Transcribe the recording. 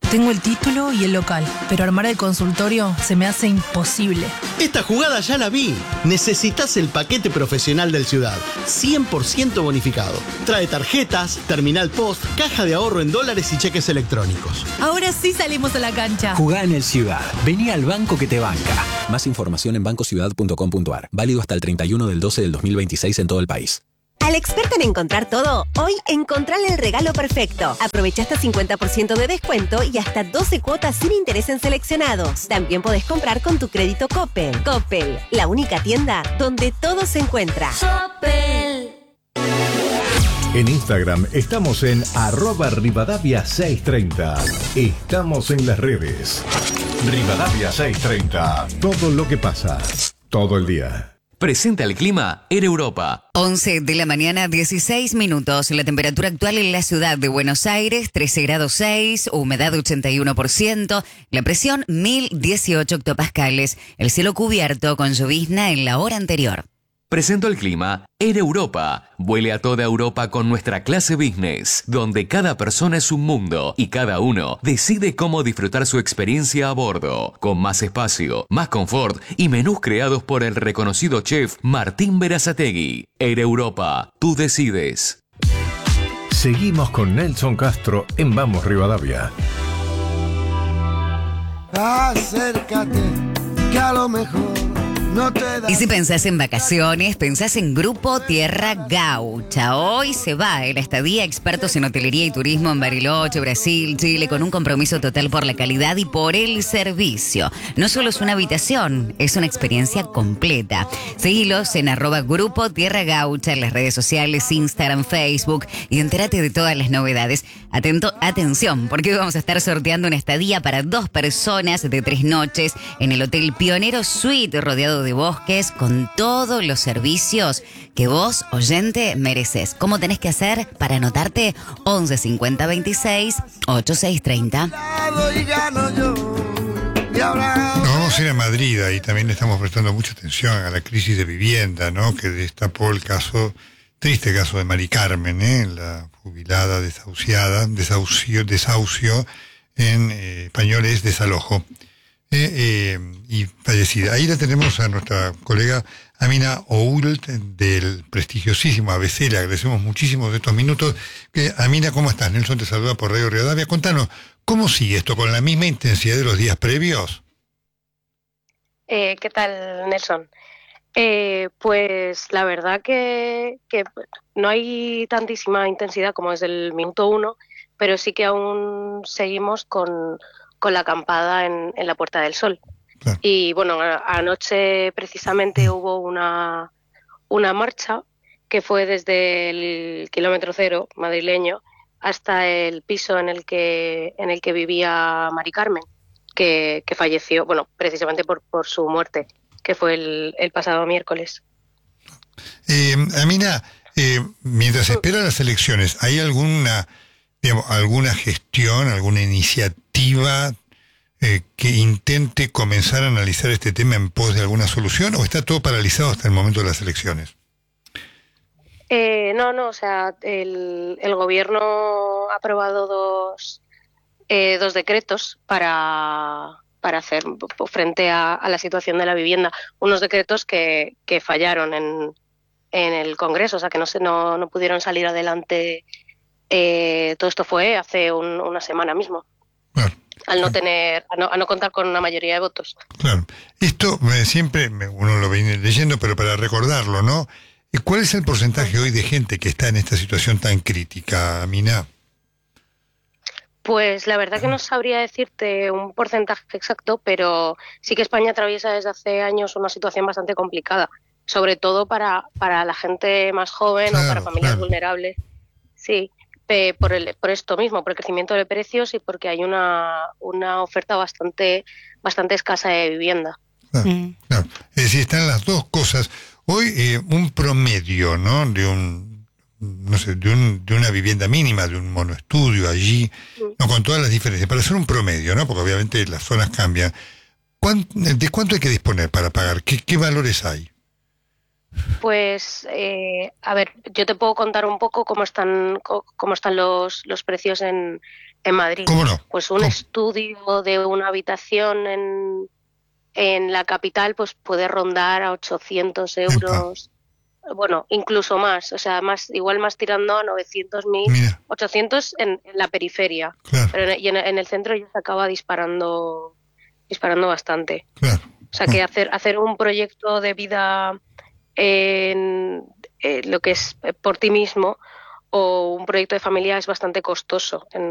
Tengo el título y el local, pero armar el consultorio se me hace imposible. Esta jugada ya la vi. Necesitas el paquete profesional del Ciudad, 100% bonificado. Trae tarjetas, terminal post, caja de ahorro en dólares y cheques electrónicos. Ahora sí salimos a la cancha. Jugá en el Ciudad. Vení al banco que te banca. Más información en bancociudad.com.ar. Válido hasta el 31 del 12 del 2026 en todo el país. Al experto en encontrar todo, hoy encontrale el regalo perfecto. Aprovecha hasta 50% de descuento y hasta 12 cuotas sin interés en seleccionados. También podés comprar con tu crédito Coppel. Coppel, la única tienda donde todo se encuentra. Coppel. En Instagram estamos en @Rivadavia630. Estamos en las redes. Rivadavia 630. Todo lo que pasa. Todo el día. Presenta el clima Air Europa. 11 de la mañana, 16 minutos. La temperatura actual en la ciudad de Buenos Aires, 13 grados 6, humedad 81%, la presión 1018 hectopascales, el cielo cubierto con llovizna en la hora anterior. Presento el clima Air Europa. Vuele a toda Europa con nuestra clase business, donde cada persona es un mundo y cada uno decide cómo disfrutar su experiencia a bordo, con más espacio, más confort y menús creados por el reconocido chef Martín Berazategui. Air Europa, tú decides. Seguimos con Nelson Castro en Vamos Rivadavia. Acércate, que a lo mejor no te da. Y si pensás en vacaciones, pensás en Grupo Tierra Gaucha. Hoy se va la estadía expertos en hotelería y turismo en Bariloche, Brasil, Chile, con un compromiso total por la calidad y por el servicio. No solo es una habitación, es una experiencia completa. Seguilos en @Grupo Tierra Gaucha en las redes sociales, Instagram, Facebook y entérate de todas las novedades. Atención, porque hoy vamos a estar sorteando una estadía para 2 personas de 3 noches en el Hotel Pionero Suite, rodeado de bosques, con todos los servicios que vos, oyente, mereces. ¿Cómo tenés que hacer para anotarte? 11 50 26 8630. Nos vamos a ir a Madrid y también le estamos prestando mucha atención a la crisis de vivienda, ¿no? Que destapó el triste caso de Mari Carmen, la jubilada desahucio en español es desalojo. Y fallecida. Ahí la tenemos a nuestra colega Amina Oult del prestigiosísimo ABC. Le agradecemos muchísimo de estos minutos. Amina, ¿cómo estás? Nelson te saluda por Radio Rivadavia. Contanos, ¿cómo sigue esto? ¿Con la misma intensidad de los días previos? ¿Qué tal, Nelson? Pues la verdad que no hay tantísima intensidad como desde el minuto 1, pero sí que aún seguimos con la acampada en la Puerta del Sol. Claro. Y bueno, anoche precisamente hubo una marcha que fue desde el kilómetro 0 madrileño hasta el piso en el que vivía Mari Carmen, que falleció, bueno, precisamente por su muerte, que fue el pasado miércoles. Amina, mientras esperan las elecciones, ¿hay alguna gestión, alguna iniciativa que intente comenzar a analizar este tema en pos de alguna solución, o está todo paralizado hasta el momento de las elecciones? No, o sea, el gobierno ha aprobado dos decretos para hacer frente a la situación de la vivienda, unos decretos que fallaron en el Congreso, o sea, que no pudieron salir adelante. Todo esto fue hace una semana mismo. Claro. Al no contar con una mayoría de votos. Claro. Esto siempre uno lo viene leyendo, pero para recordarlo, ¿no? ¿Cuál es el porcentaje hoy de gente que está en esta situación tan crítica, Amina? Pues la verdad que no sabría decirte un porcentaje exacto, pero sí que España atraviesa desde hace años una situación bastante complicada, sobre todo para la gente más joven, claro, o para familias vulnerables. Sí. Por esto mismo, por el crecimiento de precios y porque hay una oferta bastante escasa de vivienda. Claro, claro. Es decir, están las dos cosas. Hoy un promedio, ¿no? de una vivienda mínima, de un monoestudio allí, no, con todas las diferencias, para hacer un promedio, ¿no? Porque obviamente las zonas cambian. ¿De cuánto hay que disponer para pagar? ¿Qué valores hay? Pues, a ver, yo te puedo contar un poco cómo están los precios en en Madrid. ¿Cómo no? Pues un estudio de una habitación en la capital pues puede rondar a 800 euros. Bueno, incluso más, o sea, igual más tirando a 900.000, 800 en la periferia, claro. Pero en el centro ya se acaba disparando bastante. Claro. O sea, que hacer un proyecto de vida en lo que es por ti mismo o un proyecto de familia es bastante costoso.